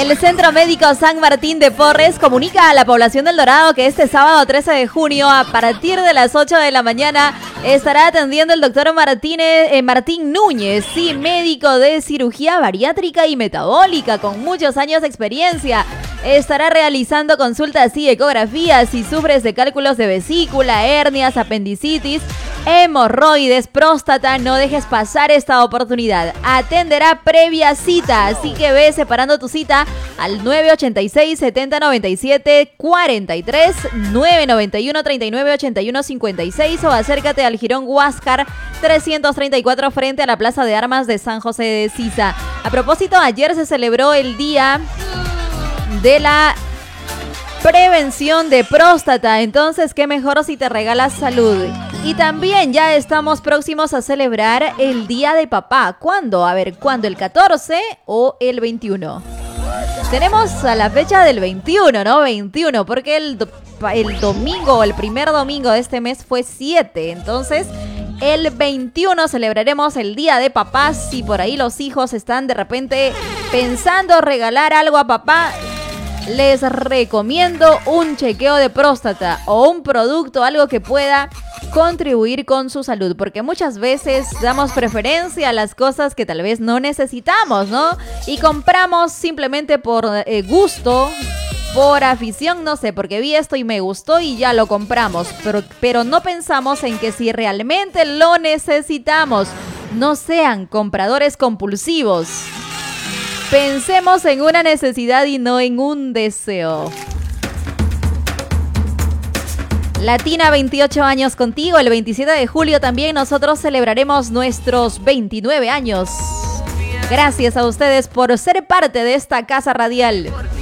El Centro Médico San Martín de Porres comunica a la población del Dorado que este sábado 13 de junio, a partir de las 8 de la mañana, estará atendiendo el doctor Martín Núñez, sí, médico de cirugía bariátrica y metabólica con muchos años de experiencia. Estará realizando consultas y ecografías si sufres de cálculos de vesícula, hernias, apendicitis, hemorroides, próstata. No dejes pasar esta oportunidad. Atenderá previa cita, así que ve separando tu cita al 986 70 97 43, 991 39 81 56 o acércate al Jirón Huáscar 334 frente a la Plaza de Armas de San José de Sisa. A propósito, ayer se celebró el Día de la Prevención de Próstata, entonces qué mejor si te regalas salud. Y también ya estamos próximos a celebrar el Día de Papá. ¿Cuándo? A ver, ¿cuándo? ¿El 14 o el 21? Tenemos a la fecha del 21, ¿no? 21, porque el domingo, el primer domingo de este mes fue 7. Entonces, el 21 celebraremos el Día de Papá. Si por ahí los hijos están de repente pensando regalar algo a papá, les recomiendo un chequeo de próstata o un producto, algo que pueda contribuir con su salud, porque muchas veces damos preferencia a las cosas que tal vez no necesitamos, ¿no? Y compramos simplemente por gusto, por afición, no sé, porque vi esto y me gustó y ya lo compramos, pero no pensamos en que si realmente lo necesitamos. No sean compradores compulsivos. Pensemos en una necesidad y no en un deseo. Latina, 28 años contigo. El 27 de julio también nosotros celebraremos nuestros 29 años. Gracias a ustedes por ser parte de esta casa radial.